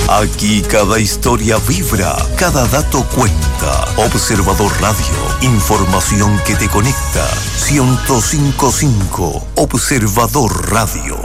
Aquí cada historia vibra, cada dato cuenta. Observador Radio, información que te conecta. 105.5 Observador Radio.